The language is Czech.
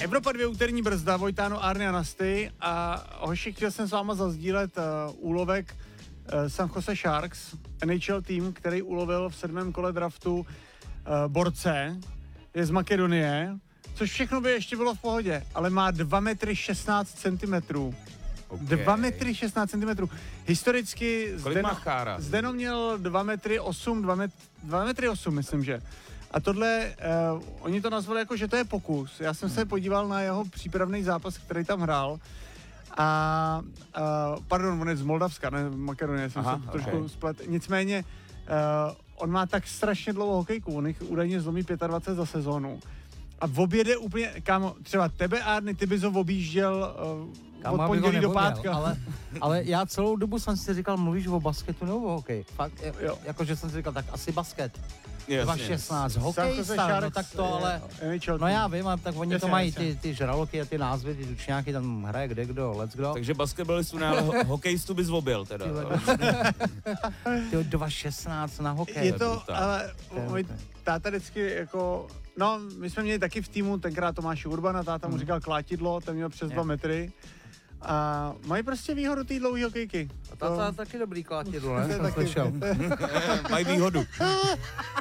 Evropa 2 úterní brzda, Vojtáno, Arny a Nasty a hoši, chtěl jsem s váma zazdílet úlovek San Jose Sharks, NHL tým, který ulovil v 7. kole draftu borce, je z Makedonie, což všechno by ještě bylo v pohodě, ale má 2 metry 16 centimetrů. Okay. 2 metry 16 cm. Historicky Zdeno měl 2 metry 8, 2 metry 8, myslím, že. A tohle, oni to nazvali jako, že to je pokus. Já jsem se podíval na jeho přípravný zápas, který tam hrál. Pardon, on je z Moldavska, ne Makedonie, jsem se trošku splet. Nicméně, on má tak strašně dlouhou hokejku, on jich údajně zlomí 25 za sezónu. A v obědě úplně, kámo, třeba tebe, Arny, ty bys ho objížděl od pondělí do pátka. Ale já celou dobu jsem si říkal, mluvíš o basketu nebo o hokej? Fakt, jakože jsem si říkal, tak asi basket. 2.16, hokej star, no tak to ale, no já vím, ale tak oni to mají, ty žraloky a ty názvy, ty tučňáky, tam hraje kdo, let's go. Takže basketbalistu, ale hokejistu bys obil teda. Ty 2.16 na hokej. Je to, ale můj táta vždycky jako, no my jsme měli taky v týmu, tenkrát Tomáš Urban a táta mu říkal klátidlo, ten měl přes 2 metry. A mají prostě výhodu té dlouhé hokejky. A táta taky dobrý klátidlo, ne? Taky. Mají výhodu.